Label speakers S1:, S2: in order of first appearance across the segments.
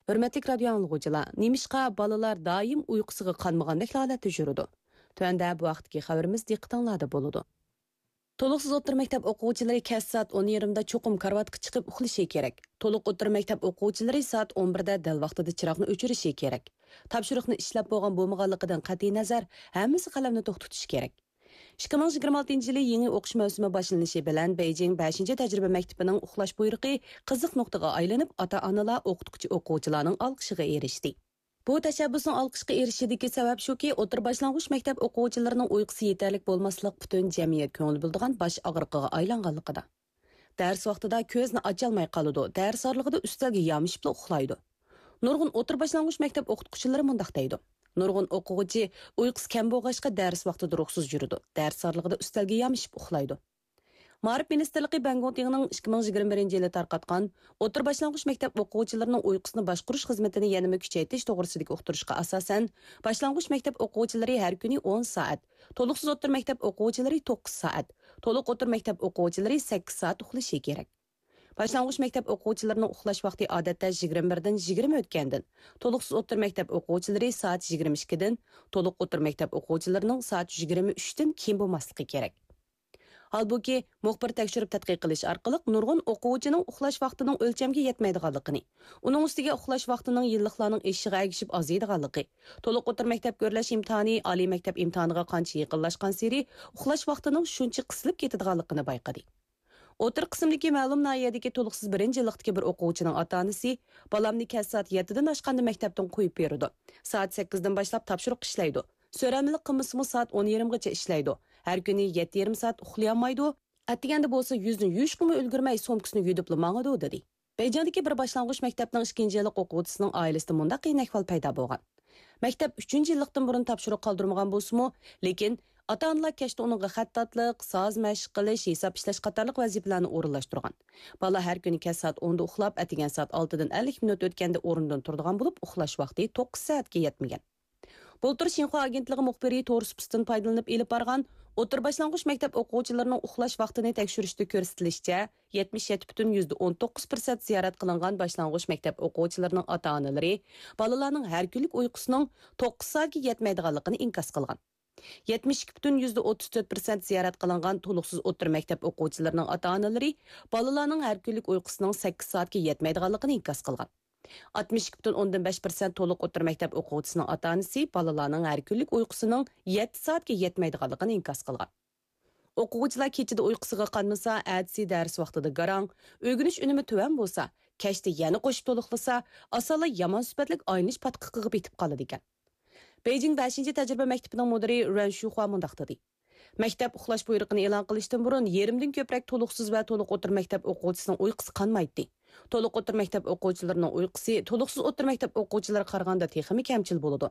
S1: Hürmetlik radio anlıqıcılar, nemishqa balalar daim uyqusiga qanmagandek holatda yuridi. Tuanda bu vaqtdagi xabarimiz diqqatinglarda bo'ladi. To'liqsiz o'rta maktab o'quvchilari kech soat 10:30da cho'qim karvatga chiqib uxlashi kerak. To'liq o'rta maktab o'quvchilari soat 11da dal vaqtida chiroqni o'chirishi kerak. Topshiriqni ishlab bo'lgan bo'lmaganligidan qat'iy nazar, hammasi qalamni to'xtatish kerak. 2026 yili yangi o'qish mavsumi boshlanishi bilan Beijing 5-tajriba maktabining uxlash buyrug'i qiziq nuqtaga aylanib, ota-onalar o'qituvchi-o'quvchilarning olqishiga erishdi. Bu tashabbusning olqishga erishishidagi sabab shuki, o'tir boshlang'ich maktab o'quvchilarining uyqusi yetarli bo'lmaslik butun jamiyat ko'ngli bildigan bosh og'riqiga aylanganligida. Dars vaqtida ko'zni ocholmay qoladi, dars orlig'ida ustalga yamishib uxlaydi. Nurg'un o'tir boshlang'ich maktab o'qituvchilari mundaq deydi. Nurg'un o'quvchi uyqusi kam bo'lg'achqa dars vaqtida ruxsiz yuradi. Dars orlig'ida ustalga yamishib uxlaydi. Ma'rif ministrligi Bangkokning 2021-yili tarqatgan o'tir boshlang'ich maktab o'quvchilarining uyqusini boshqarish xizmatini yanada kuchaytirish to'g'risidagi uqtirishga asosan, boshlang'ich maktab o'quvchilari har kuni 10 soat, to'liqsiz o'tir maktab o'quvchilari 9 soat, to'liq o'tir maktab o'quvchilari 8 soat uxlashi kerak. Boshlang'ich maktab o'quvchilarining uxlash vaqti odatda 21 dan 20 o'tgandan, to'liqsiz o'tir maktab o'quvchilari soat 22 dan, to'liq o'tir maktab o'quvchilarining soat 23 dan keyin bo'lmasligi kerak. Halbuki, muxbir tekshirib tadqiq qilish orqali nurg'un o'quvchining uxlash vaqtining o'lchamga yetmaydiganligini, uning ustiga uxlash vaqtining yilliklarning eshiga agishib ozaydiganligi, to'liq o'tir maktab ko'rlash imtihoni oliy maktab imtihoniga qancha yaqinlashgan sari uxlash vaqtining shuncha qisilib ketadiganligini bayqadi. O'tir qismdagi ma'lum nahiyadagi to'liqsiz birinchi yillikdagi bir o'quvchining ota-onasi balamni kech soat 7 dan oshganda maktabdan qo'yib berdi. Soat 8 dan boshlab topshiriq ishlaydi. So'ramlilik qilmisimu soat 10:30gacha ishlaydi. Har kuni 7,5 soat uxlayolmaydi. Atganda bo'lsa yuzni yuvishga ulgurmay somkasini yudib mangadi dedi. Beijingdagi bir boshlang'ich maktabning 2-yillik o'quvchisining oilasida mundaq qiyin ahvol paydo bo'lgan. Maktab 3-yillikdan burun topshiriq qoldirmagan bo'lsa-mu, lekin ota-onalar kechda uningga xattatlik, so'z mashq qilish, hisob ishlash qatorliq vazifalarni o'rinlashtirgan. Bola har kuni kech soat 10da uxlab, atgan soat 6 dan 50 minut o'tganda o'rnidan turadigan bo'lib, uxlash vaqti 9 soatga yetmagan. Bultur Xinhua agentligi muxbiri to'g'risida foydalanib elib borgan o'tir boshlang'ich maktab o'quvchilarining uxlash vaqtini tekshirishda ko'rsatilishicha 77,19% ziyorat qilingan boshlang'ich maktab o'quvchilarining ota-onalari bolalarning har kunlik uyqusining 9 soatga yetmaydiganligini inkos qilgan. 72,34% ziyorat qilingan to'liqsiz o'tir maktab o'quvchilarining ota-onalari bolalarning har kunlik uyqusining 8 soatga yetmaydiganligini inkos qilgan. 62,5% to'liq o'tir maktab o'quvchisining ota-onasi bolalarning har kunlik uyqusining 7 soatga yetmaydiganligini inkos qilgan. O'quvchilar kechida uyqusiga qanmasa, atsi dars vaqtida garang, o'rganish unumi tuvan bo'lsa, kechda yana qo'shib to'liqlasa, asonla yomon sifatlik aynish patqiqiga bitib qoladi ekan. Beijing 5-tajriba maktabining mudiri Ren Shuhua mundaq dedi. Maktab uxlash buyrug'ini e'lon qilishdan burun yerimdan ko'proq to'liqsiz va to'liq o'tir maktab o'quvchisining uyqusi qanmaydi. To'liq o'tir maktab o'quvchilarining uyqusi to'liqsiz o'tir maktab o'quvchilariga qaraganda texnik kamchil bo'ladi.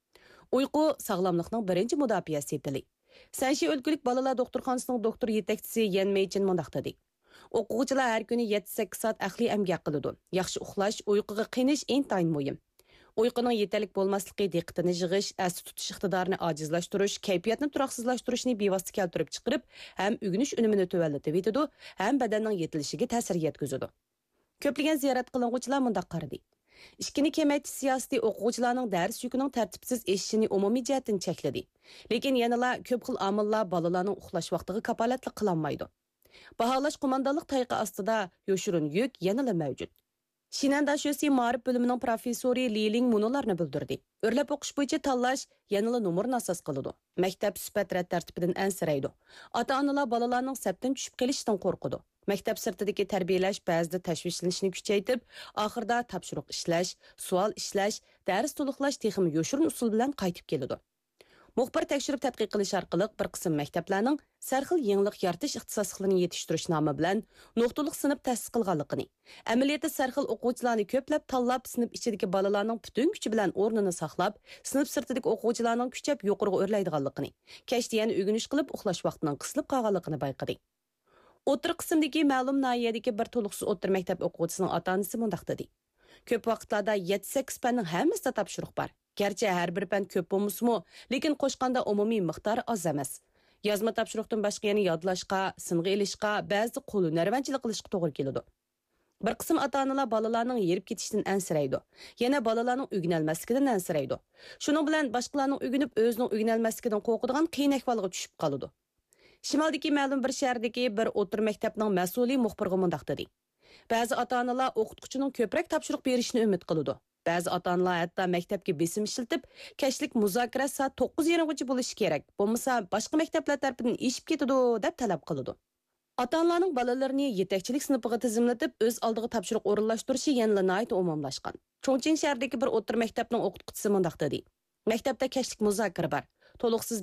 S1: Uyqu sog'lomlikning birinchi mudofaasi tili. Sanshi o'lkulik bolalar doktorxonasining doktor yetakchisi Yan Meichin mundaq dedi. O'quvchilar har kuni 7-8 soat aqliy emgak qiladi. Yaxshi uxlash, uyquga qiynish intayin muhim. Uyquning yetarli bo'lmasligi diqqatni yig'ish, asli tutish iqtidorini ojizlashtirish, kayfiyatni turaqsizlashtirishni bevosita keltirib chiqarib, ham o'rganish unumini tuvallatib etadi, ham badanning yetilishiga ta'sir yetkazadi. Ko'plagan ziyorat qilinguvchilar mundaq qaradi. Ishkini kamaytirish siyosati o'quvchilarning dars yukining tartibsiz eshishini umumiy jihatdan chekladi. Lekin yanala ko'p xil omillar bolalarning uxlash vaqtiga kapolatlik qilolmaydi. Baholash qo'mondonlik tayqi ostida yoshirin yuk yanala mavjud. Shinanda Shosi Ma'rif bo'limining professori Li Ling munolarni bildirdi. O'rlab o'qish bo'yicha tanlash yanala nomerni asos qiladi. Maktab sifat tartibidan ansiraydi. Ota-onalar bolalarning sapdan tushib kelishidan qo'rqadi. Maktab sirtidagi tarbiyalash ba'zida tashvishlanishni kuchaytirib, oxirida topshiriq ishlash, savol ishlash, dars to'liqlash texnik yoshirin usul bilan qaytib keladi. Muxbir tekshirib tadqiq qilish orqali bir qism maktablarning sarxil yangilik yaratish ixtisoslarini yetishtirish nomi bilan nuqtaliq sinf ta'sis qilganligini, amaliyotda sarxil o'quvchilarni ko'plab tanlab sinf ichidagi bolalarning butun kuchi bilan o'rnini saqlab, sinf sirtidagi o'quvchilarning kuchab yuqoriga o'rlaydiganligini, kechda yana o'rganish qilib uxlash vaqtining qisilib qolganligini bayqadi. O'tir qismdagi ma'lum nahiyadagi bir to'liqsiz o'tir maktab o'quvchisining ota-onasi mundaq dedi. Ko'p vaqtlarda 7-8 fanning hammasida topshiriq bor. Garchi har bir fan ko'p bo'lsa-mu, lekin qo'shganda umumiy miqdor oz emas. Yozma topshiriqdan boshqa yana yodlashga, sing'i ilishga, ba'zi qo'l hunarvanchilik qilishga to'g'ri keladi. Bir qism ota-onalar balalarning yerib ketishidan ansiraydi. Yana balalarning o'rganolmasligidan ansiraydi. Shuning bilan boshqalarning o'rganib, o'zining o'rganolmasligidan qo'rqadigan qiyin ahvolga tushib qoladi. Shimoldagi ma'lum bir shahardagi bir o'tir maktabning mas'uliy muxbirga mundaq dedi. Ba'zi ota-onalar o'qituvchining ko'proq topshiriq berishini umid qiladi. Ba'zi ota-onalar hatto maktabga besim ishlatib, kashlik muzokara soat 9:30 gacha bo'lishi kerak. Bo'lmasa boshqa maktablar tarafidan eshib ketadi deb talab qiladi. Ota-onalarning balalarini yetakchilik sinfiga tizimlatib, o'z oldiga topshiriq o'rinlashtirishi yanada nihoyat umumlashgan. Chongqing shahridagi bir o'tir maktabning o'qituvchisi mundaq dedi. Maktabda kashlik muzokara bor. To'liqsiz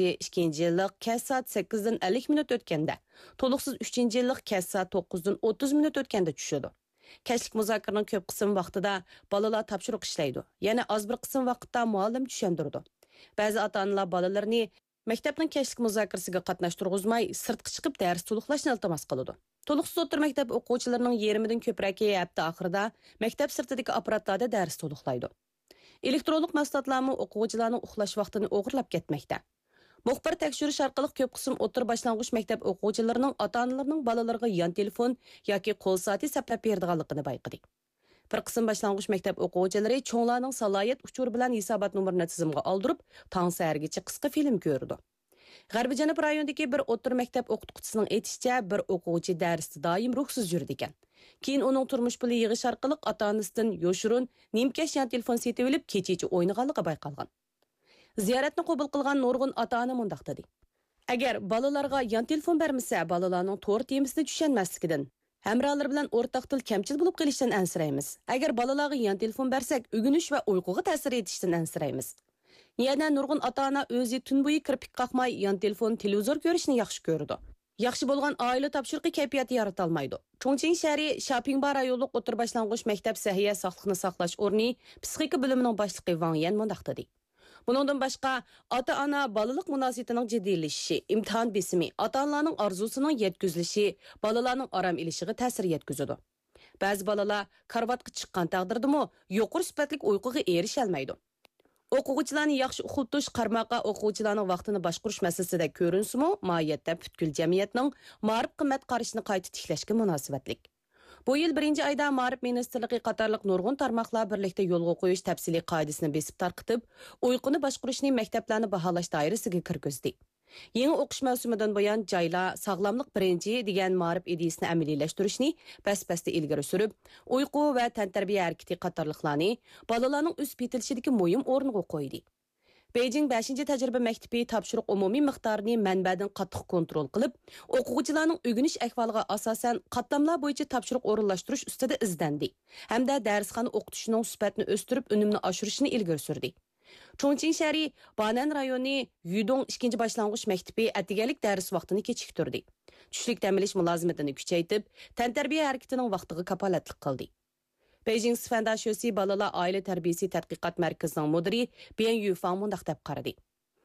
S1: 1-2 yillik kash soat 8 dan 50 minut o'tganda, to'liqsiz 3 yillik kash soat 9 dan 30 minut o'tganda tushadi. Kashlik muzokaraning ko'p qism vaqtida balalar topshiriq ishlaydi. Yana az bir qism vaqtda muallim tushundirdi. Ba'zi ota-onalar balalarini maktabning kashlik muzokarasiga qatnashtirg'izmay, sirtqa chiqib dars to'liqlashni iltimos qiladi. To'liqsiz o'tir maktab o'quvchilarining yarmidan ko'proqi hafta oxirida maktab sirtidagi apparatlarda dars to'liqlaydi. Elektronlik mahsulotlarni o'quvchilarning uxlash vaqtini o'g'irlab ketmoqda. Muxbir tekshirish orqali ko'p qism o'tir boshlang'ich maktab o'quvchilarining ota-onalarining bolalariga yon telefon yoki qo'l soati saqlab berganligini bayqadi. Bir qism boshlang'ich maktab o'quvchilari cho'nglarning salohiyat uchuri bilan hisobot nomerini tizimga oldirib, tong sahargacha qisqa film ko'rdi. G'arbiy Janub rayonidagi bir o'tir maktab o'qituvchisining aytishicha, bir o'quvchi darsda doim ruhsiz yurdi ekan. Keyin uning turmush puli yig'ish orqali ota-onasidan yoshurun nimkash yon telefon setib olib, kecha o'ynaganligi bayqalgan. Ziyoratni qabul qilgan nurg'un ota-ona mundaq dedi. Agar bolalarga yon telefon bermasa, bolalarning to'g'ri temisini tushunmasligidan, hamrohlar bilan o'rtaq til kamchil bo'lib qolishdan ansiraymiz. Agar bolalarga yon telefon bersak, o'rganish va uyquga ta'sir etishdan ansiraymiz. Yana nurg'un ota-ona o'zi tun bo'yi kirpik qaqmay yon telefon, televizor ko'rishni yaxshi ko'rdi. Yaxshi bo'lgan oila topshiriqi kayfiyati yarata olmaydi. Chongqing shahri Shapingba rayonlik o'tir boshlang'ich maktab sahiya sog'liqni saqlash o'rni psixika bo'limining boshlig'i Wang Yan mundaq dedi. Buningdan boshqa, ota-ona balalik munosabatining jiddiylashishi, imtihon besimi, ota-onalarning orzusining yetkazilishi, balalarning orom ilishiga ta'sir yetkazadi. Ba'zi balalar karvatga chiqqan taqdirdami, yuqori sifatli uyquga erisha olmaydi. O'quvchilarni yaxshi uxlatish qarmoqqa o'quvchilarning vaqtini boshqarish masalasida ko'rinsimi, mohiyatda butkul jamiyatning ma'rif qimmat qarashini qayta tiklashga munosabatlik. Bu yil 1-oyda Ma'rif Ministrligi qatorliq nurg'un tarmoqlar birlikda yo'lga qo'yish tafsiliy qoidasini besib tarqitib, uyquni boshqarishni maktablarni baholash doirasiga kirgizdi. Yangi o'qish mavsumidan buyon joylar sog'lomlik birinchi degan ma'rif ideyasini amaliylashtirish bas-basda ilgari surib, uyqu va tantarbiya harakati qatorliqlarni bolalarning o'z betilishidagi muhim o'ringa qo'ydi. Beijing 5-tajriba maktabi topshiriq umumiy miqdorini manbadan qattiq kontrol qilib, o'quvchilarning o'rganish ahvoliga asosan qatlamlar bo'yicha topshiriq o'rinlashtirish ustida izlandi hamda darsxona o'qitishining sifatini o'stirib, unumni oshirishni ilgari surdi. Chongqing shahri Banan rayoni Yudong 2-boshlang'ich maktabi atigalik dars vaqtini kechiktirdi. Tushlik dam olish mulozimatini kuchaytirib, tantarbiya harakatining vaqtiga kapolatlik qildi. Beijing Sifanda Shosi balalar oila tarbiyasi tadqiqot markazining mudiri Bian Yufang mundaq deb qaradi.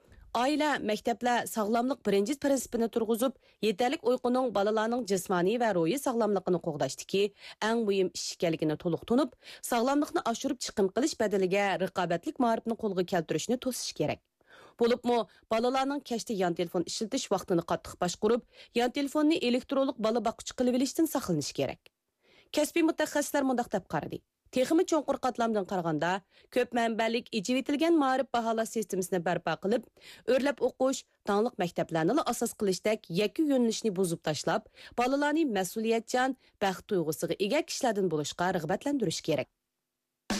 S1: Oila, maktablar sog'lomlik birinchi prinsipini turg'izib, yetarlik uyquning balalarning jismoniy va ruhiy sog'lomligini qo'g'dashdiki, eng muhim ish ekanligini to'liq tunib, sog'lomlikni oshirib chiqim qilish badaliga raqobatlik ma'rifni qo'lga keltirishni to'sish kerak. Bo'libmi, balalarning kashda yon telefon ishlatish vaqtini qattiq boshqarib, yon telefonni elektronlik bola boquvchi qilib olishdan saqlanish kerak. Kasbiy mutaxassislar mundaq deb qaradi. Texmi cho'nqur qatlamdan qaraganda, ko'p manbalik ichivitilgan ma'rif baholash sistemasini barpo qilib, o'rlab o'qish, tonglik maktablarni asos qilishdek yakki yo'nalishni buzib tashlab, bolalarni mas'uliyatchan, baxt tuyg'usiga ega kishilardan bo'lishga rag'batlantirish kerak.